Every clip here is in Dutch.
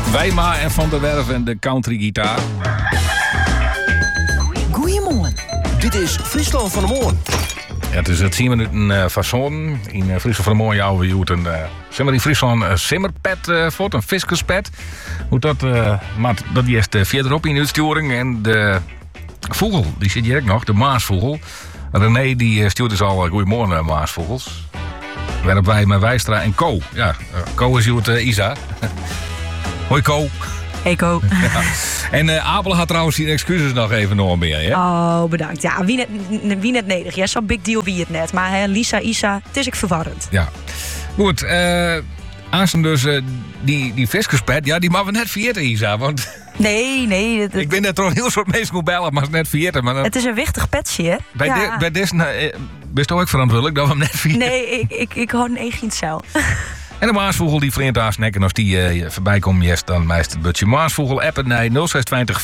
Wijma en Van der Werf en de country gitaar. Goedemorgen. Dit is Friesland van de Moorn. Ja, het is 10 minuten van zon. In Friesland van de Moorn jouw we een simmer in Friesland simmerpet voort, een fiskerspet. Hoe dat, maar dat die is verderop in de uitsturing. En de vogel, die zit hier ook nog, de maasvogel. René die stuurt dus al goedemorgen maasvogels. Waarop wij met Wijstra en Co. Ja, Co is het Isa. Hoi Co. Hey Co. Ja. En Abel had trouwens zijn excuses nog even nog meer. Hè? Oh, bedankt. Ja, wie net nedig. Ja, zo'n big deal wie het net. Maar hè, Lisa, Isa, het is ik verwarrend. Ja. Goed, aanstaan dus die viskerspet, ja, die mag we net vergeten, Isa. Want Nee. ik ben net toch een heel soort mensen moet bellen, maar het net vergeten. Maar het is een wichtig petje, hè? Bij deze best ook verantwoordelijk dat we hem net vergeten. Nee, ik hoor een eentje in het cel. En de maasvogel die vriend daar snacken als die voorbij komt, yes, dan meest het budget maasvogel appen naar 0620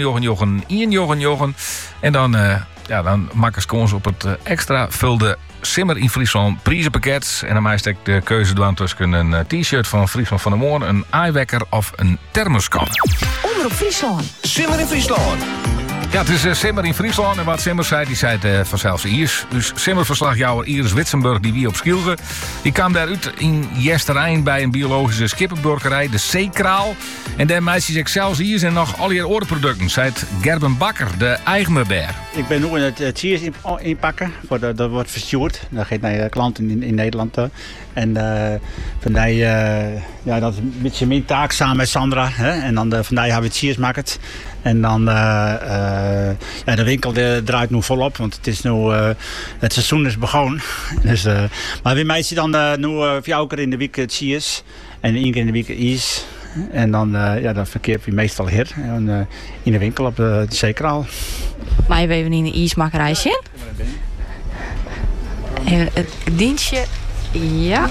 4 en dan maken ze kans op het extra vulde simmer in Friesland prijzenpakket. En dan meest ik de keuze doen tussen een t-shirt van Friesland van de Moorn, een aaiwekker of een thermoskan. Omroep Friesland. Simmer in Friesland. Ja, het is Simmer in Friesland. En wat Simmer zei, die zei het vanzelfs Iers. Dus Simmerverslagjouwer Iris Witsenburg, die wie op Schielge. Die kwam daaruit in Jesterijn bij een biologische skippenburgerij, de Zeekraal. En daar meisjes ik zelfs Iers en nog al je oorproducten. Zei het Gerben Bakker, de eigenaar daar. Ik ben nu in het cheese inpakken. Dat wordt verstuurd. Dat gaat naar klanten in Nederland. En vandaar, dat is een beetje mijn taak samen met Sandra. Hè? En dan vandaar hebben we het cheese market. En dan de winkel draait nu volop, want het is nu het seizoen is begonnen. Dus, maar we meisje dan nu 4 keer in de week cheese en 1 keer in de week ijs. En dan verkeert we meestal hier in de winkel op de Zeekraal. Maar we even in de ijsmakerij zin. Even het dienstje. Ja.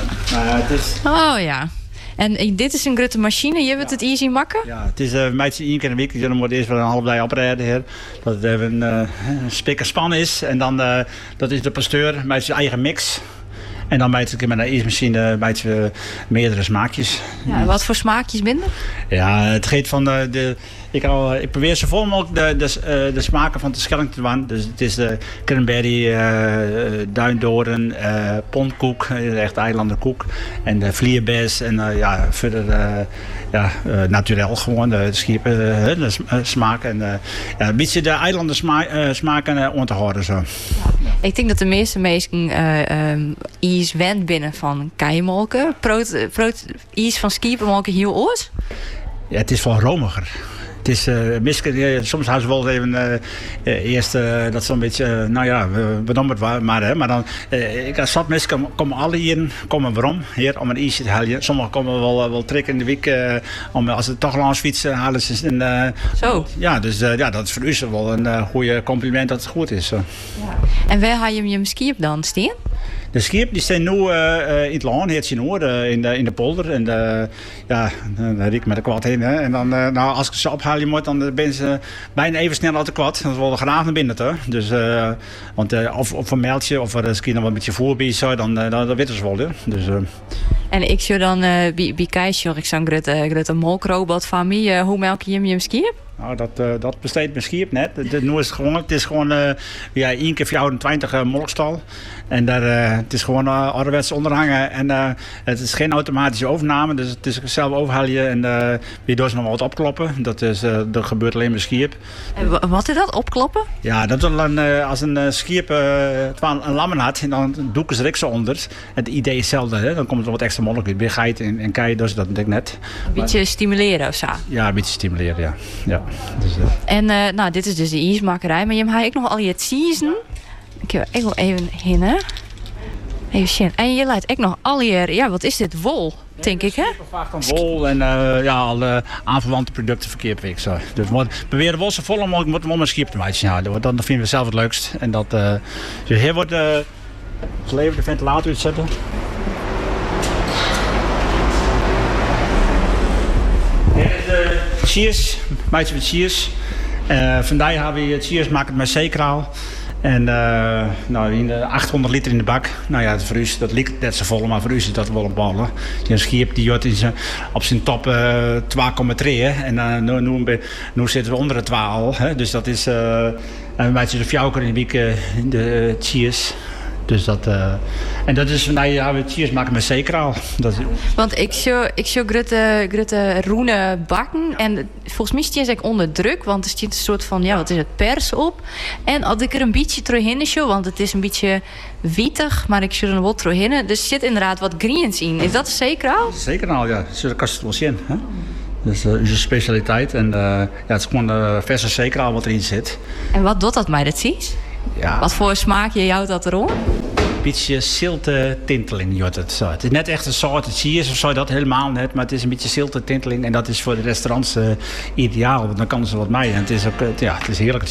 Oh ja. En dit is een grote machine, je wilt het easy makken? Ja, het is meisje 1 keer in de week. Dan moet eerst wel een half dag oprijden hier. Dat het even een spik en span is. En dan dat is de pasteur, meisje eigen mix. En dan bijt ik met een ijsmachine meerdere smaakjes. Ja, wat voor smaakjes binnen? Ja, het gaat van ik probeer zoveel mogelijk de smaken van de schelling te doen. Dus het is de cranberry, duindoren, pontkoek, echt eilandenkoek. En de vlierbes en verder naturel gewoon de schiepen, de smaak. En een beetje de eilanden smaken om te houden zo. Ja. Ik denk dat de meeste mensen ijs wend binnen van keimolken. Ijs van schiepenmolken heel oors? Ja, het is wel romiger. Het is soms hadden ze wel even eerst dat ze een beetje, bedommerd waren. Maar dan, als zat mensen komen alle hier, komen waarom? Hier om een ijsje te halen. Sommigen komen wel trekken in de week. Als ze toch langs fietsen, halen ze een. Zo. Ja, dus dat is voor u wel een goede compliment dat het goed is. Ja. En waar haal je schip dan staan? De schepen die staan nu in het land, heet ze in de polder. En dan riek ik met de kwad heen. Hè. En dan, als ik ze ophalen moet, dan ben ze bijna even snel uit de kwad. Dan worden graag naar binnen. Hè. Dus, of een meldje, of er is nog een beetje voer bij zo, dan weten ze wel. Hè. Dus, en ik zou dan bij Keisje, ik zo'n grote molkrobot van mij. Hoe melk je hem schip? Nou, dat besteedt mijn schip net. Het is gewoon 1 keer 24 molkstal. En het is gewoon ouderwets onderhangen. En het is geen automatische overname. Dus het is zelf overhalen en weer door ze nog wat opkloppen. Dat gebeurt alleen met schip. En wat is dat, opkloppen? Ja, dat is als een schip een lammen had, en dan doeken ze er zo onder. Het idee is hetzelfde. Hè? Dan komt er wat extra molk uit. Bij geit en kei, dus dat denk ik net. Een beetje stimuleren of zo? Ja, een beetje stimuleren, ja. Dus, en dit is dus de ijsmakerij. Maar je hebt ook nog al je season. Ik wil even heen, hè. Even zien. En je laat ook nog al je... Ja, wat is dit? Wol, denk ik, hè? Vaak van wol en alle aanverwante producten verkeerd week. Zo. Dus we proberen wol zo vol mogelijk, moeten we om een schip te maken houden. Dat vinden we zelf het leukst. En dat... dus hier wordt geleverd de ventilator uitzetten. Hier is de cheers, meidje met cheers. Vandaag hebben we cheers maken met Zeekraal. En in 800 liter in de bak. Nou ja, voor u, dat lijkt net zo vol, maar voor u is dat wel een ballen. Je schip die jot op zijn top 2,3. En nu zitten we onder de 12 al. Dus dat is een beetje de fjouker in de week de cheers. Dus dat, en dat is, we cheers maken met zeekraal. Want ik zie grote roene bakken. En volgens mij is ik onder druk. Want er zit een soort van, wat is het, pers op. En als ik er een beetje terugin show, want het is een beetje wietig. Maar ik zie er wel terugin. Dus er zit inderdaad wat greens in. Is dat zeekraal? Zeekraal, ja. Dat kan het wel zien. Hè? Dus onze specialiteit. En het is gewoon verse zeekraal wat erin zit. En wat doet dat mij, dat ziet? Ja. Wat voor smaakje jouwt dat erom? Een beetje zilte tinteling. Het is net echt een soort cheese of zo, dat helemaal net. Maar het is een beetje zilte tinteling. En dat is voor de restaurants ideaal. Want dan kan ze wat mee. En het is ook, het is heerlijk.